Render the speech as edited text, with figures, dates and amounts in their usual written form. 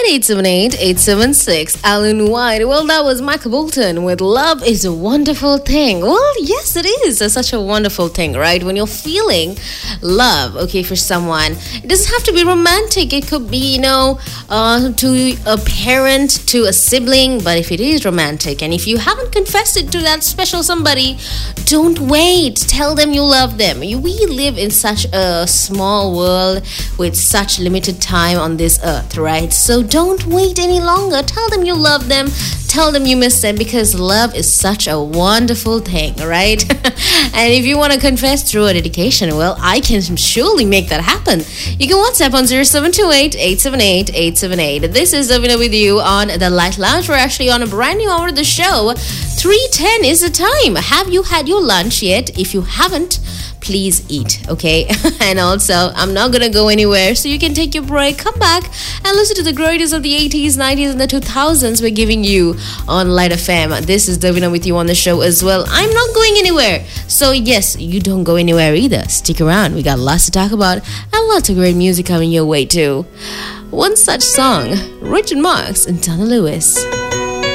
878-876. Alan White. Well, that was Michael Bolton with Love is a Wonderful Thing. Well, yes, it is such a wonderful thing, right? When you're feeling love, okay, for someone, it doesn't have to be romantic. It could be, to a parent, to a sibling. But if it is romantic, and if you haven't confessed it to that special somebody, don't wait. Tell them you love them. We live in such a small world with such limited time on this earth, right? So don't wait any longer. Tell them you love them. Tell them you miss them, because love is such a wonderful thing, right? And if you want to confess through a dedication, well, I can surely make that happen. You can WhatsApp on 0728-878-878. This is Davina with you on the Light Lounge. We're actually on a brand new hour of the show. 3:10 is the time. Have you had your lunch yet? If you haven't, please eat, okay? And also, I'm not gonna go anywhere, so you can take your break, come back, and listen to the greatest of the 80s, 90s, and the 2000s we're giving you on Light FM. This is Davina with you on the show as well. I'm not going anywhere, so yes, you don't go anywhere either. Stick around, we got lots to talk about, and lots of great music coming your way too. One such song, Richard Marx and Donna Lewis.